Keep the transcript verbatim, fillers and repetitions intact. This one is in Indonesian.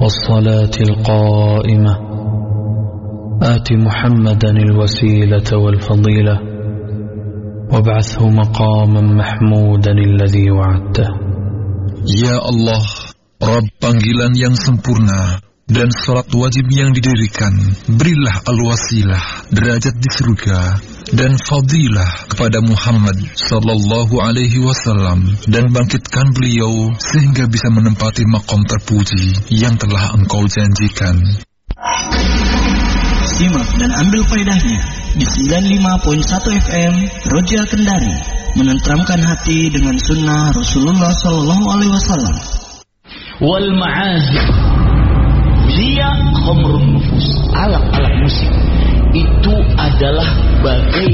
والصلاة القائمة آت محمدا الوسيلة والفضيلة وابعثه مقاما محمودا الذي وعدته. Ya Allah, Rabb panggilan yang sempurna dan salat wajib yang didirikan, berilah al-wasilah, derajat di surga, dan fadilah kepada Muhammad sallallahu alaihi wasallam, dan bangkitkan beliau sehingga bisa menempati makom terpuji yang telah Engkau janjikan. Simak dan ambil faedahnya di sembilan puluh lima koma satu F M Roja Kendari, menenteramkan hati dengan sunnah Rasulullah sallallahu alaihi wasallam. Wal ma'azif hiya khamrun nufus, alat-alat musik itu adalah bagai